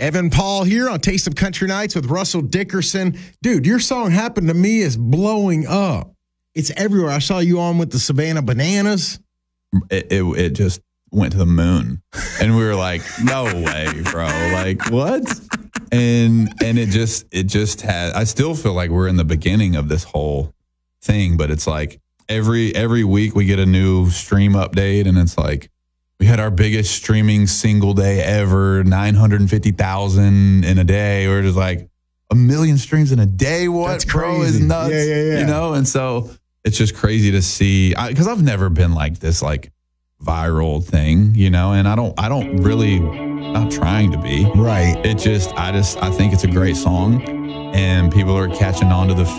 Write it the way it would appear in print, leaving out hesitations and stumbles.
Evan Paul here on Taste of Country Nights with Russell Dickerson. Dude, your song Happened to Me is blowing up. It's everywhere. I saw you on with the Savannah Bananas. It just went to the moon. And we were like, no way, bro. Like, what? And it just had, I still feel like we're in the beginning of this whole thing, but it's like every week we get a new stream update, and it's like, we had our biggest streaming single day ever, 950,000 in a day. We're just like, 1 million streams in a day? What, That's bro? crazy. Is nuts. Yeah. You know? And so it's just crazy to see, because I've never been like this, like, viral thing, you know? And I don't really, not trying to be. Right. I think it's a great song, and people are catching on to the